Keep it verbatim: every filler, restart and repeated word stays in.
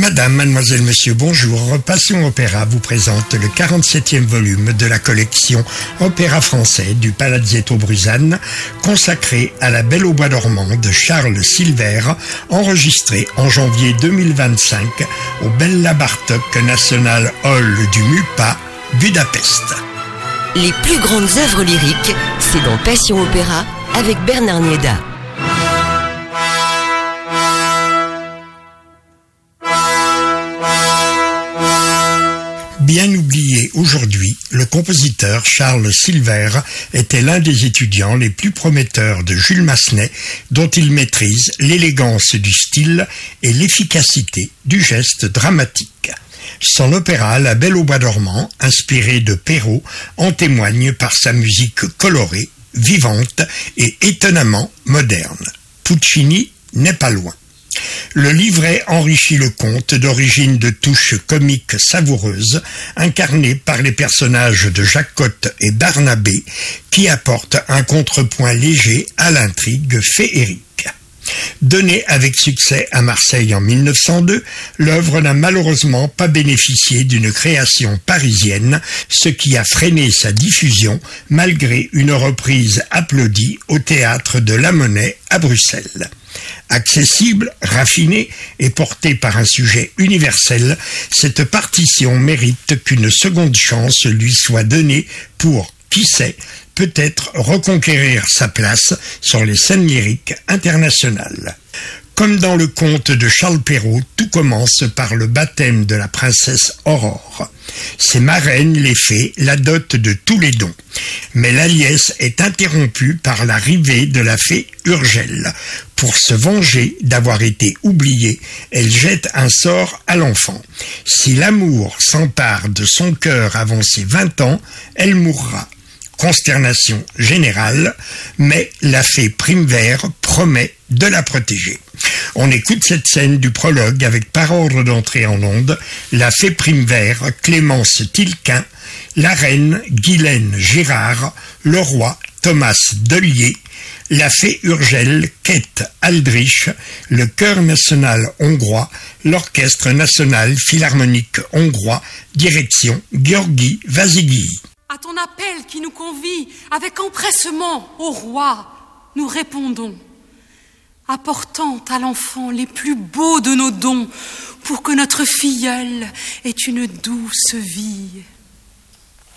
Madame, mademoiselle, monsieur, bonjour. Passion Opéra vous présente le quarante-septième volume de la collection Opéra français du Palazzetto Bruzane, consacré à La Belle au bois dormant de Charles Silver, enregistré en janvier deux mille vingt-cinq au Bella Bartók National Hall du MUPA, Budapest. Les plus grandes œuvres lyriques, c'est dans Passion Opéra avec Bernard Nieda. Bien oublié aujourd'hui, le compositeur Charles Silver était l'un des étudiants les plus prometteurs de Jules Massenet, dont il maîtrise l'élégance du style et l'efficacité du geste dramatique. Son opéra La Belle au bois dormant, inspiré de Perrault, en témoigne par sa musique colorée, vivante et étonnamment moderne. Puccini n'est pas loin. Le livret enrichit le conte d'origine de touches comiques savoureuses, incarnées par les personnages de Jacotte et Barnabé, qui apportent un contrepoint léger à l'intrigue féerique. Donnée avec succès à Marseille en mille neuf cent deux, l'œuvre n'a malheureusement pas bénéficié d'une création parisienne, ce qui a freiné sa diffusion malgré une reprise applaudie au théâtre de la Monnaie à Bruxelles. Accessible, raffinée et portée par un sujet universel, cette partition mérite qu'une seconde chance lui soit donnée pour, qui sait, peut-être reconquérir sa place sur les scènes lyriques internationales. Comme dans le conte de Charles Perrault, tout commence par le baptême de la princesse Aurore. Ses marraines, les fées, la dotent de tous les dons. Mais la liesse est interrompue par l'arrivée de la fée Urgelle. Pour se venger d'avoir été oubliée, elle jette un sort à l'enfant. Si l'amour s'empare de son cœur avant ses vingt ans, elle mourra. Consternation générale, mais la fée Primevère promet de la protéger. On écoute cette scène du prologue avec par ordre d'entrée en onde, la fée Primevère, Clémence Tilquin, la reine Guylaine Girard, le roi Thomas Delier, la fée Urgelle Kate Aldrich, le chœur national hongrois, l'orchestre national philharmonique hongrois, direction György Vaszigyi. À ton appel qui nous convie avec empressement au roi, nous répondons, apportant à l'enfant les plus beaux de nos dons pour que notre filleule ait une douce vie.